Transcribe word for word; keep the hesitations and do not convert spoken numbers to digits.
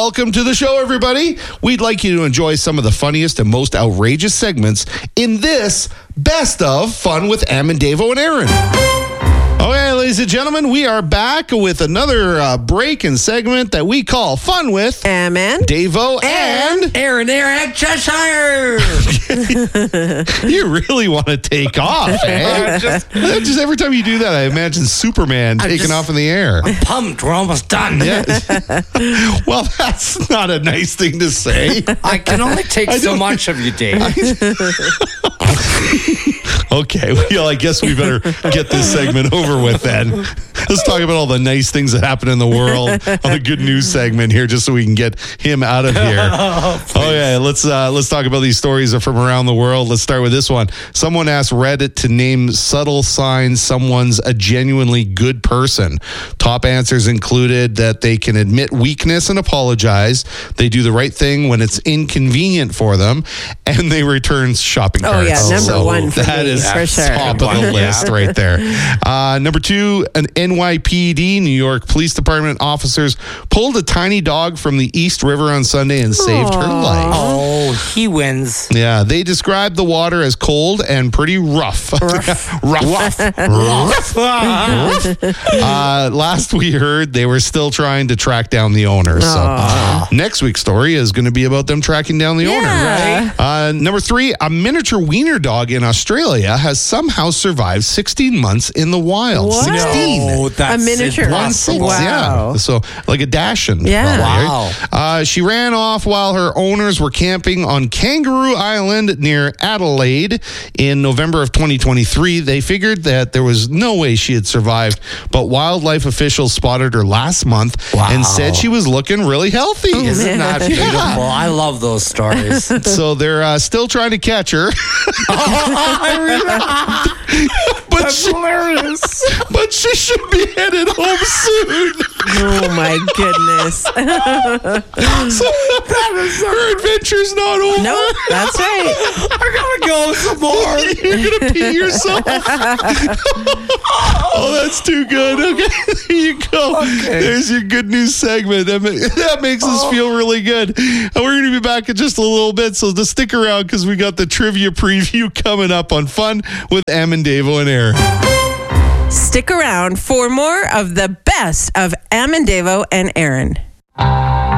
welcome to the show, everybody. We'd like you to enjoy some of the funniest and most outrageous segments in this Best of Fun with Am and Davo and Aaron. Okay, ladies and gentlemen, we are back with another uh, break and segment that we call Fun with Am and Davo and, and Aaron Aaron Cheshire. You really want to take off, eh? just, just every time you do that, I imagine Superman I'm taking just- off in the air. I'm pumped. We're almost done. Yeah. Well, that's not a nice thing to say. I can only take so much of you, Dave. Okay, well, I guess we better get this segment over with then. Let's talk about all the nice things that happen in the world on the good news segment here, just so we can get him out of here. Oh, yeah, let's uh, let's talk about these stories from around the world. Let's start with this one. Someone asked Reddit to name subtle signs someone's a genuinely good person. Top answers included that they can admit weakness and apologize, they do the right thing when it's inconvenient for them, and they return shopping carts. Oh, yeah, number So one for that me, is for sure. top of the list right there. Uh, number two, an N Y P D, New York Police Department officers pulled a tiny dog from the East River on Sunday and saved her life. Oh, he wins. Yeah, they described the water as cold and pretty rough. Rough. rough. rough. uh, last we heard, they were still trying to track down the owner. So uh, next week's story is going to be about them tracking down the Yeah. owner. Uh, number three, a miniature wiener dog in Australia has somehow survived sixteen months in the wild. What? sixteen. No, that's A miniature. One six, impossible. Wow. yeah. So like a Dachshund. Yeah. probably, right? Uh, she ran off while her owners were camping on Kangaroo Island near Adelaide in November of twenty twenty-three. They figured that there was no way she had survived, but wildlife officials spotted her last month Wow. and said she was looking really healthy. Isn't that Yeah. beautiful? I love those stories. So they're uh, still trying to catch her. but, she, hilarious. but she should be headed home soon. Oh, my goodness. So her adventure's not over. Nope, that's right. I gotta go some more. You're gonna pee yourself. Oh, that's too good. Okay, there you go. Okay. There's your good news segment. That, ma- that makes us feel really good. And we're gonna be back in just a little bit, so just stick around because we got the trivia preview coming up on Fun with Am and Davo and Aaron. Stick around for more of the best of Am and Davo and Aaron.